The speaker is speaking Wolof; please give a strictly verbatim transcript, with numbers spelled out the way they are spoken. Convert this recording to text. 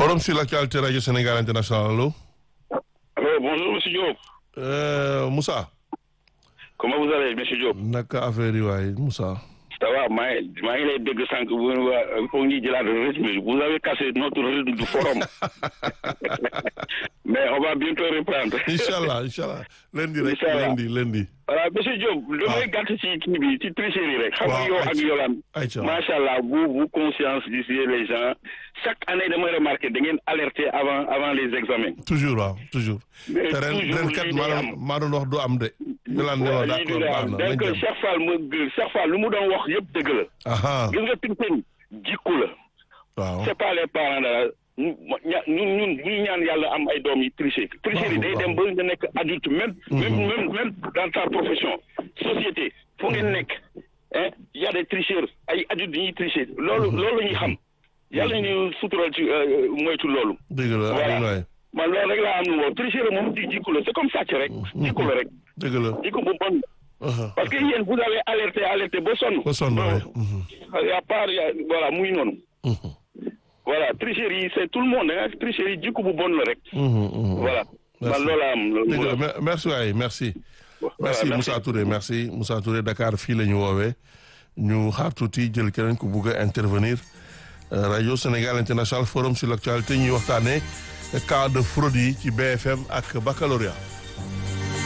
Forum sur l'actualité Radio Sénégal International, allô? Allô, bonjour, monsieur Diop. Euh, Moussa. Comment vous allez, monsieur Diop? Naka affaire yi waay Moussa. Ça va, maa ngi maa ngi lay dégg sànq bu pour ñu jëlaat rythme. Vous avez cassé notre rythme du forum. Mais on va bientôt reprendre. Inch'Allah, Inch'Allah. Lundi rek, Inch'Allah. lundi, lundi. Voilà, monsieur Diop, damay gàtt ci kii bi ci tricherie rek. xam nga yow ak Yolande. Aïcha. Macha Allah, vous vous conscientisez les gens. Chaque année damay remarquer da ngeen alerter avant avant les examens. Toujours waaw, toujours. Mais te ren toujours ren kat lii maa day doon am. maa doon wax du am de. Yolande ne ma Voilà, lii d'accord day baax am. na nañ Donc dem. Cheikh Fall mu Cheikh Fall lu mu doon wax yëpp dëgg la. Aha, Gis nga tricherie jikku la. waaw. C'est pas les parents dara ñu ña- ñun ñun bu ñu ñaan yàlla am ay doom yi tricher tricherie day dem ba nga nekk adulte même même même même dans ta profession société fu ngeen nekk hein y a des tricheurs ay adultes yi ñuy tricher loolu loolu la ñuy xam yàlla ñu sutural ci euh, moytu loolu Dëgg la, Voilà. amiin waay. man loolu rek laa am nu woo tricherie moom di jikku la c'est comme sàcc rek jikku la rek Dëgg la. jikku bu bon Aha. parce que yéen vous avez alerté alerté ba sonn Ba sonn waay. Mhm. y a part y a voilà muy noonu Mhm. voilà tricherie c'est tout le monde hein tricherie jikko bu bon la rek. Mhm, mhm. voilà. Merci. man loolu am loolu Dëgg la, la. me- merci waay, merci. Voilà, Merci merci. Moussa Touré, merci Moussa Touré Dakar fii la ñu woowee ñu xaar tuuti jël keneen ku bugg a intervenir Euh, Radio Sénégal International Forum sur l'actualité ñuy waxtaanee cas de fraude yi ci B F M ak baccalauréat